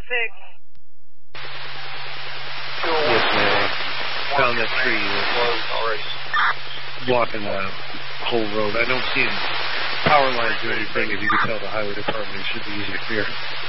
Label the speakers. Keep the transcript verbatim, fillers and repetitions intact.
Speaker 1: traffic.
Speaker 2: Yes, ma'am. Found that tree
Speaker 3: closed already.
Speaker 2: Blocking the whole road. I don't see any power lines or anything. As you can tell, the highway department should be easy to clear.